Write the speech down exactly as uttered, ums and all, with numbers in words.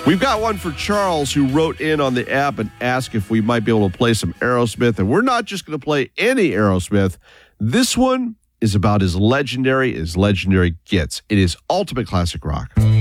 We've got one for Charles, who wrote in on the app and asked if we might be able to play some Aerosmith. And we're not just going to play any Aerosmith. This one is about as legendary as legendary gets. It is ultimate classic rock.